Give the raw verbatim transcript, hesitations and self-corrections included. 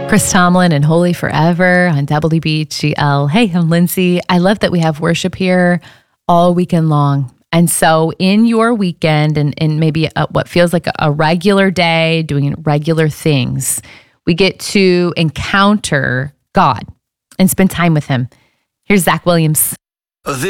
Chris Tomlin and Holy Forever on W B G L. Hey, I'm Lindsay. I love that we have worship here all weekend long. And so in your weekend and, and maybe a, what feels like a, a regular day, doing regular things, we get to encounter God and spend time with him. Here's Zach Williams.